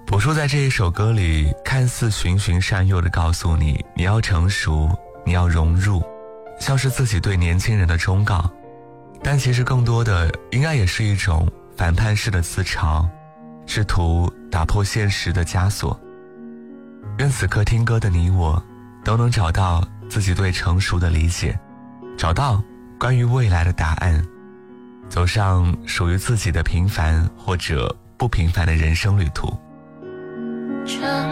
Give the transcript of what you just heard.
朴树在这一首歌里看似循循善诱地告诉你，你要成熟，你要融入，像是自己对年轻人的忠告，但其实更多的应该也是一种反叛式的自嘲，试图打破现实的枷锁。愿此刻听歌的你我都能找到自己对成熟的理解，找到关于未来的答案，走上属于自己的平凡或者不平凡的人生旅途。 这